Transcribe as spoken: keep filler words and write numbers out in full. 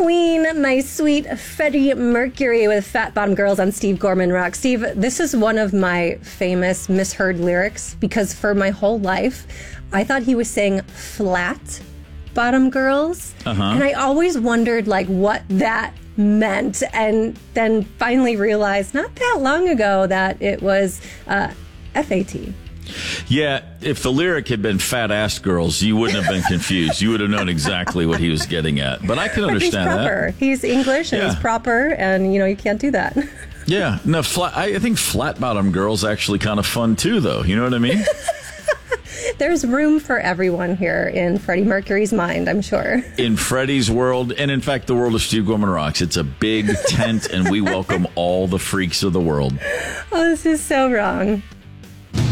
queen, my sweet Freddie Mercury with Fat Bottom Girls on Steve Gorman Rock. Steve, this is one of my famous misheard lyrics because for my whole life, I thought he was saying flat bottom girls. Uh-huh. And I always wondered like what that meant, and then finally realized not that long ago that it was uh, F A T. Yeah, if the lyric had been fat-ass girls, you wouldn't have been confused. You would have known exactly what he was getting at. But I can understand he's proper. that. He's English and Yeah. he's proper, and, you know, you can't do that. Yeah, no, flat, I, I think flat-bottom girls actually kind of fun, too, though. You know what I mean? There's room for everyone here in Freddie Mercury's mind, I'm sure. In Freddie's world, and in fact, the world of Steve Gorman Rocks, it's a big tent, and we welcome all the freaks of the world. Oh, this is so wrong.